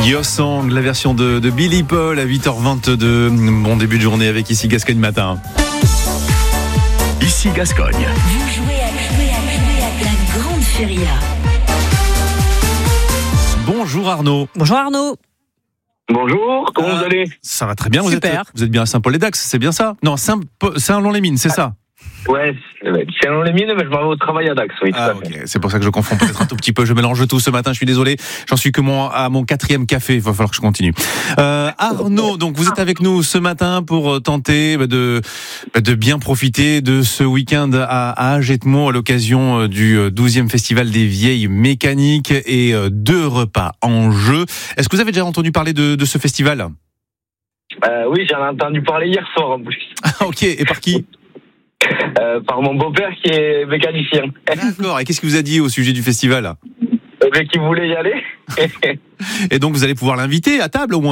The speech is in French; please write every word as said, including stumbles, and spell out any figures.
Yosang, la version de, de Billy Paul à huit heures vingt-deux. Bon début de journée avec Ici Gascogne Matin. Ici Gascogne. Vous jouez à, jouer à, jouer à la grande feria. Bonjour Arnaud. Bonjour Arnaud. Bonjour, comment Euh, vous allez? Ça va très bien, vous êtes, Super. vous êtes bien à Saint-Paul-les-Dax, c'est bien ça? Non, Saint- Saint-Lon-les-Mines, c'est ça? Ouais, c'est un les mines, mais je m'en vais au travail à Dax, oui, tout Ah à fait. ok, c'est pour ça que je confonds peut-être un tout petit peu, je mélange tout ce matin, je suis désolé, j'en suis que mon, à mon quatrième café, il va falloir que je continue. Euh, Arnaud, donc vous êtes avec nous ce matin pour tenter de, de bien profiter de ce week-end à, à Agetmont à l'occasion du douzième festival des vieilles mécaniques et deux repas en jeu. Est-ce que vous avez déjà entendu parler de, de ce festival? Euh, oui, j'en ai entendu parler hier soir en plus. Ah ok, et par qui? Euh, par mon beau-père qui est mécanicien. D'accord, et qu'est-ce qu'il vous a dit au sujet du festival? Et qui voulait y aller. Et donc vous allez pouvoir l'inviter à table au moins?